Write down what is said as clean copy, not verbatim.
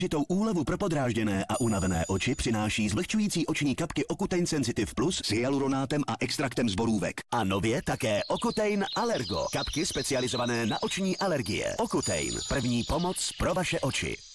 Určitou úlevu pro podrážděné a unavené oči přináší zvlhčující oční kapky Ocutein Sensitive Plus s hyaluronátem a extraktem z borůvek. A nově také Ocutein Allergo. Kapky specializované na oční alergie. Ocutein. První pomoc pro vaše oči.